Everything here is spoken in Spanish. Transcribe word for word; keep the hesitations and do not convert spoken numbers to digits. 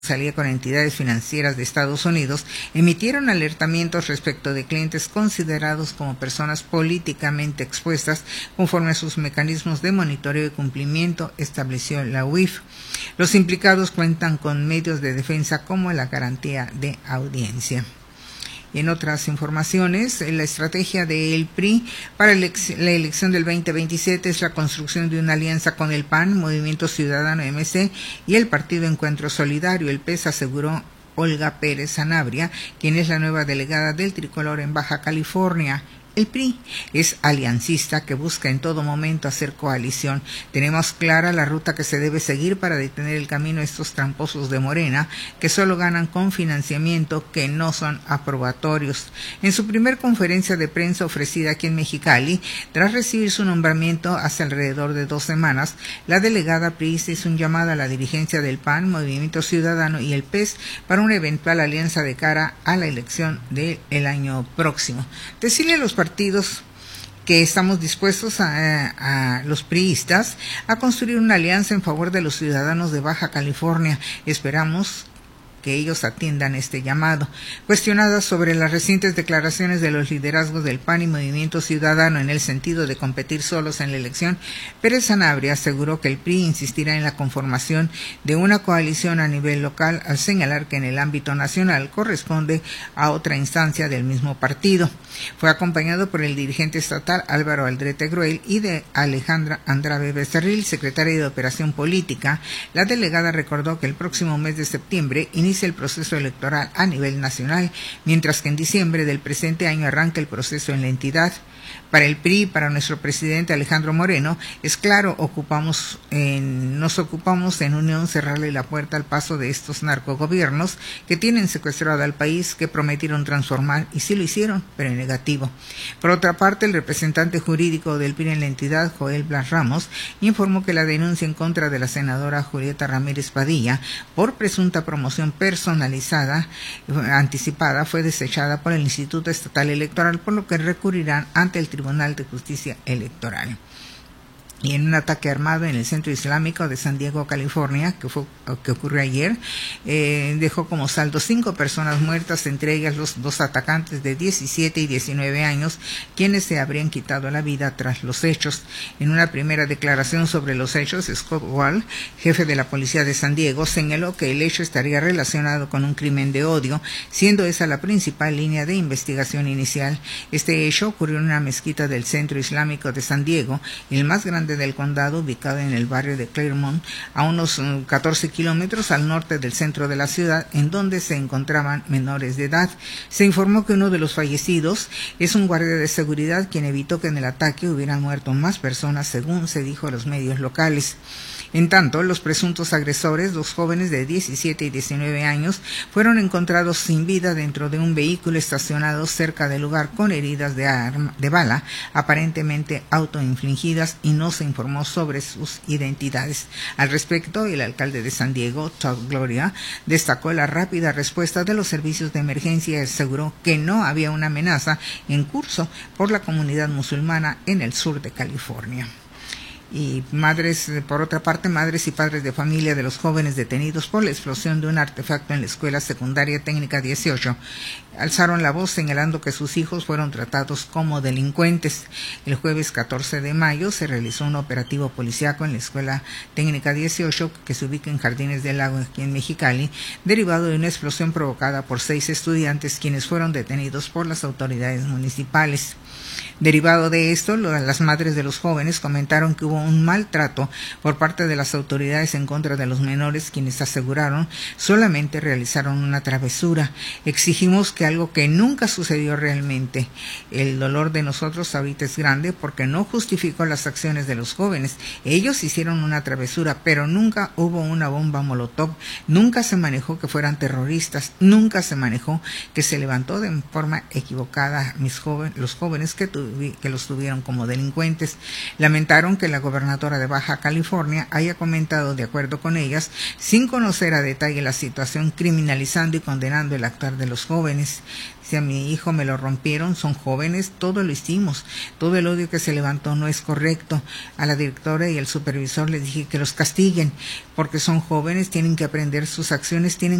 salía con entidades financieras de Estados Unidos, emitieron alertamientos respecto de clientes considerados como personas políticamente expuestas conforme a sus mecanismos de monitoreo y cumplimiento, estableció la U I F. Los implicados cuentan con medios de defensa como la garantía de audiencia. Y en otras informaciones, la estrategia del P R I para la elección del veinte veintisiete es la construcción de una alianza con el P A N, Movimiento Ciudadano M C y el Partido Encuentro Solidario. El P E S aseguró Olga Pérez Sanabria, quien es la nueva delegada del Tricolor en Baja California. El P R I es aliancista que busca en todo momento hacer coalición. Tenemos clara la ruta que se debe seguir para detener el camino a estos tramposos de Morena, que solo ganan con financiamiento que no son aprobatorios. En su primer conferencia de prensa ofrecida aquí en Mexicali, tras recibir su nombramiento hace alrededor de dos semanas, la delegada priista hizo un llamado a la dirigencia del P A N, Movimiento Ciudadano y el P E S para una eventual alianza de cara a la elección del año próximo. Decirle a los partidos que estamos dispuestos a, a los priistas a construir una alianza en favor de los ciudadanos de Baja California. Esperamos que ellos atiendan este llamado. Cuestionada sobre las recientes declaraciones de los liderazgos del P A N y Movimiento Ciudadano en el sentido de competir solos en la elección, Pérez Sanabria aseguró que el P R I insistirá en la conformación de una coalición a nivel local, al señalar que en el ámbito nacional corresponde a otra instancia del mismo partido. Fue acompañado por el dirigente estatal Álvaro Aldrete Gruel y de Alejandra Andrade Becerril, secretaria de Operación Política. La delegada recordó que el próximo mes de septiembre inicia el proceso electoral a nivel nacional, mientras que en diciembre del presente año arranca el proceso en la entidad. Para el P R I, para nuestro presidente Alejandro Moreno, es claro, ocupamos en, nos ocupamos en unión cerrarle la puerta al paso de estos narcogobiernos que tienen secuestrado al país, que prometieron transformar, y sí lo hicieron, pero en negativo. Por otra parte, el representante jurídico del P R I en la entidad, Joel Blas Ramos, informó que la denuncia en contra de la senadora Julieta Ramírez Padilla por presunta promoción personalizada anticipada fue desechada por el Instituto Estatal Electoral, por lo que recurrirán ante el Tribunal de Justicia Electoral. Y en un ataque armado en el Centro Islámico de San Diego, California, que fue que ocurrió ayer, eh, dejó como saldo cinco personas muertas, entre ellas los dos atacantes de diecisiete y diecinueve años, quienes se habrían quitado la vida tras los hechos. En una primera declaración sobre los hechos, Scott Wall, jefe de la policía de San Diego, señaló que el hecho estaría relacionado con un crimen de odio, siendo esa la principal línea de investigación inicial. Este hecho ocurrió en una mezquita del Centro Islámico de San Diego, el más grande del condado, ubicado en el barrio de Claremont, a unos catorce kilómetros al norte del centro de la ciudad, en donde se encontraban menores de edad. Se informó que uno de los fallecidos es un guardia de seguridad, quien evitó que en el ataque hubieran muerto más personas, según se dijo a los medios locales. En tanto, los presuntos agresores, dos jóvenes de diecisiete y diecinueve años, fueron encontrados sin vida dentro de un vehículo estacionado cerca del lugar con heridas de, arma, de bala, aparentemente autoinfligidas, y no se informó sobre sus identidades. Al respecto, el alcalde de San Diego, Todd Gloria, destacó la rápida respuesta de los servicios de emergencia y aseguró que no había una amenaza en curso por la comunidad musulmana en el sur de California. Y madres, por otra parte, madres y padres de familia de los jóvenes detenidos por la explosión de un artefacto en la Escuela Secundaria Técnica dieciocho alzaron la voz señalando que sus hijos fueron tratados como delincuentes. El jueves catorce de mayo se realizó un operativo policíaco en la Escuela Técnica dieciocho, que se ubica en Jardines del Lago, aquí en Mexicali, derivado de una explosión provocada por seis estudiantes, quienes fueron detenidos por las autoridades municipales. Derivado de esto, las madres de los jóvenes comentaron que hubo un maltrato por parte de las autoridades en contra de los menores, quienes aseguraron solamente realizaron una travesura. Exigimos que algo que nunca sucedió realmente. El dolor de nosotros ahorita es grande porque no justificó las acciones de los jóvenes. Ellos hicieron una travesura, pero nunca hubo una bomba molotov, nunca se manejó que fueran terroristas, nunca se manejó que se levantó de forma equivocada mis jóvenes, los jóvenes jóvenes que, tuvi, que los tuvieron como delincuentes. Lamentaron que la gobernadora de Baja California haya comentado de acuerdo con ellas, sin conocer a detalle la situación, criminalizando y condenando el actuar de los jóvenes. Si a mi hijo me lo rompieron, son jóvenes, todo lo hicimos, todo el odio que se levantó no es correcto. A la directora y al supervisor les dije que los castiguen, porque son jóvenes, tienen que aprender sus acciones, tienen